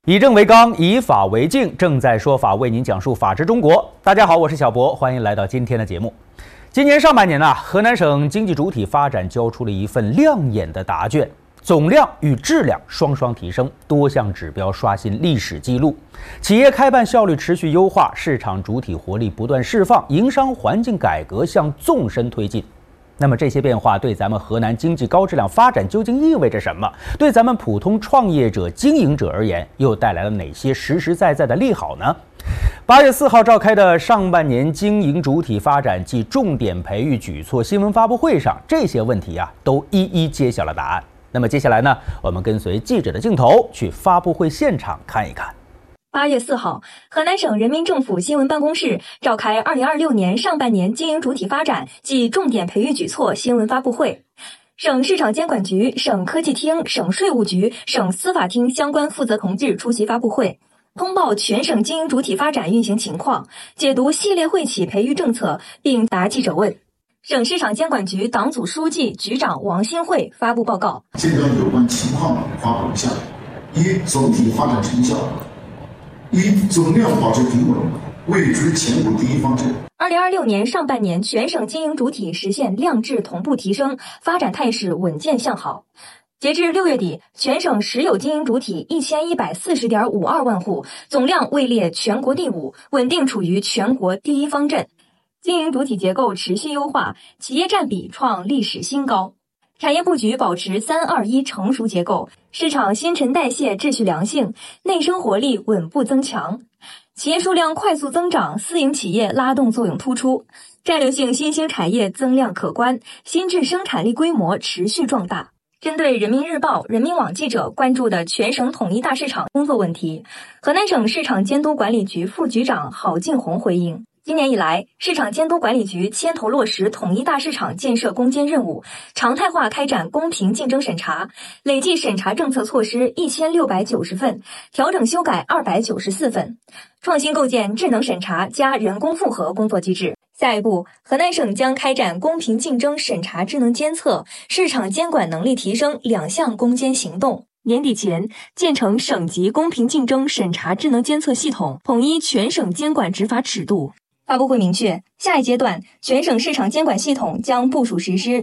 以政为纲，以法为镜，正在说法为您讲述法治中国。大家好，我是小博，欢迎来到今天的节目。今年上半年河南省经济主体发展交出了一份亮眼的答卷，总量与质量双双提升，多项指标刷新历史记录，企业开办效率持续优化，市场主体活力不断释放，营商环境改革向纵深推进。那么这些变化对咱们河南经济高质量发展究竟意味着什么？对咱们普通创业者、经营者而言，又带来了哪些实实在在的利好呢？8月4号召开的上半年经营主体发展暨重点培育举措新闻发布会上，这些问题都一一揭晓了答案。那么接下来呢，我们跟随记者的镜头去发布会现场看一看。 8月4号，河南省人民政府新闻办公室召开2026年上半年经营主体发展暨重点培育举措新闻发布会。省市场监管局、省科技厅、省税务局、省司法厅相关负责同志出席发布会，通报全省经营主体发展运行情况，解读系列会企培育政策，并答记者问。省市场监管局党组书记、局长王新慧发布报告： 现在有关情况发布如下：一、总体发展成效。总量保持平稳，为之前部第一方针。 2026年上半年，全省经营主体实现量质同步提升，发展态势稳健向好。截至6月底，全省实有经营主体1140.52万户，总量位列全国第5，稳定处于全国第一方阵。经营主体结构持续优化，企业占比创历史新高。产业布局保持3-2-1成熟结构，市场新陈代谢秩序良性，内生活力稳步增强，企业数量快速增长，私营企业拉动作用突出，战略性新兴产业增量可观，新质生产力规模持续壮大。针对人民日报、人民网记者关注的全省统一大市场工作问题，河南省市场监督管理局副局长郝进红回应：今年以来，市场监督管理局牵头落实统一大市场建设攻坚任务，常态化开展公平竞争审查，累计审查政策措施1690份，调整修改294份，创新构建智能审查加人工复核工作机制。下一步，河南省将开展公平竞争审查智能监测、市场监管能力提升2项攻坚行动。年底前建成省级公平竞争审查智能监测系统，统一全省监管执法尺度。发布会明确，下一阶段全省市场监管系统将部署实施